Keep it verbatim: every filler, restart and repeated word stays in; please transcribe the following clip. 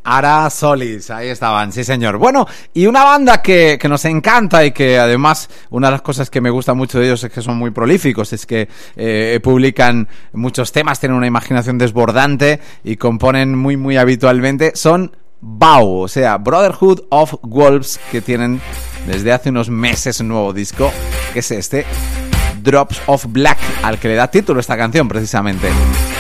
Ara Solis, ahí estaban, sí señor. Bueno, y una banda que, que nos encanta y que además una de las cosas que me gusta mucho de ellos es que son muy prolíficos, es que eh, publican muchos temas, tienen una imaginación desbordante y componen muy muy habitualmente, son Bau, o sea, Brotherhood of Wolves, que tienen desde hace unos meses un nuevo disco, que es este, Drops of Black, al que le da título esta canción precisamente.